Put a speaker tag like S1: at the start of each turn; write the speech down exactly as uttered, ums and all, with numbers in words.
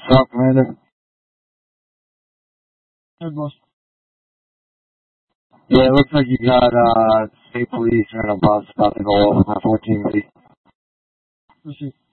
S1: What's up, Commander?
S2: Hey, boss.
S1: Yeah, it looks like you got uh, state police and a bus about to go over my fourteen B.
S2: Receipt.